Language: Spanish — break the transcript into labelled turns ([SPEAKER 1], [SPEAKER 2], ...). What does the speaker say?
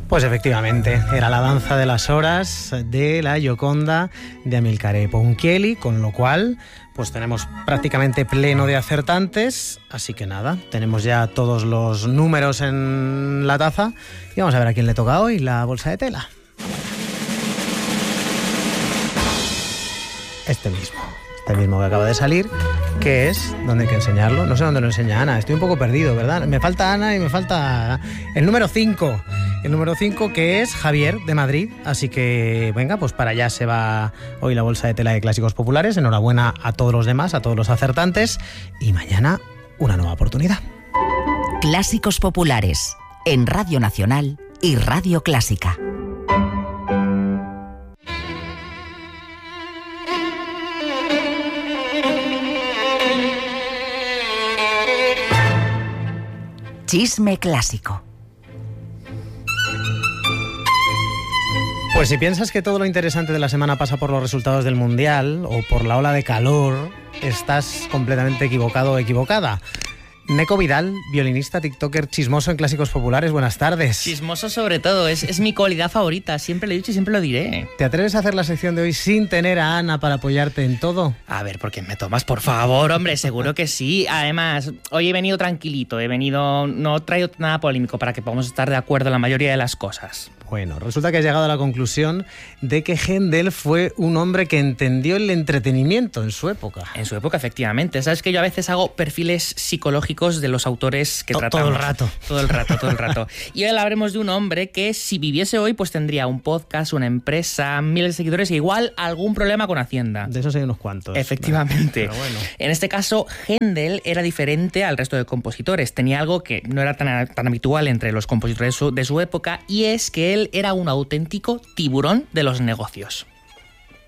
[SPEAKER 1] Pues efectivamente, era la danza de las horas de la Gioconda de Amilcare Ponchielli, con lo cual pues tenemos prácticamente pleno de acertantes, así que nada, tenemos ya todos los números en la taza y vamos a ver a quién le toca hoy la bolsa de tela. Este mismo que acaba de salir, que es, ¿dónde hay que enseñarlo? No sé dónde lo enseña Ana, estoy un poco perdido, ¿verdad? Me falta Ana y me falta el número 5. El número 5, que es Javier, de Madrid. Así que, venga, pues para allá se va hoy la bolsa de tela de Clásicos Populares. Enhorabuena a todos los demás, a todos los acertantes. Y mañana, una nueva oportunidad.
[SPEAKER 2] Clásicos Populares, en Radio Nacional y Radio Clásica. Chisme clásico.
[SPEAKER 1] Pues si piensas que todo lo interesante de la semana pasa por los resultados del Mundial o por la ola de calor, estás completamente equivocado o equivocada. Neko Vidal, violinista, tiktoker, chismoso en Clásicos Populares, buenas tardes.
[SPEAKER 3] Chismoso sobre todo, es mi cualidad favorita, siempre lo he dicho y siempre lo diré.
[SPEAKER 1] ¿Te atreves a hacer la sección de hoy sin tener a Ana para apoyarte en todo?
[SPEAKER 3] A ver, ¿por qué me tomas? Por favor, hombre, seguro que sí. Además, hoy he venido tranquilito, no he traído nada polémico para que podamos estar de acuerdo en la mayoría de las cosas.
[SPEAKER 1] Bueno, resulta que has llegado a la conclusión de que Händel fue un hombre que entendió el entretenimiento en su época.
[SPEAKER 3] En su época, efectivamente. Sabes que yo a veces hago perfiles psicológicos de los autores que tratamos. Todo el rato. Y hoy hablaremos de un hombre que si viviese hoy pues tendría un podcast, una empresa, miles de seguidores e igual algún problema con Hacienda.
[SPEAKER 1] De esos hay unos cuantos.
[SPEAKER 3] Efectivamente.
[SPEAKER 1] Pero bueno.
[SPEAKER 3] En este caso, Händel era diferente al resto de compositores. Tenía algo que no era tan habitual entre los compositores de su época, y es que él era un auténtico tiburón de los negocios.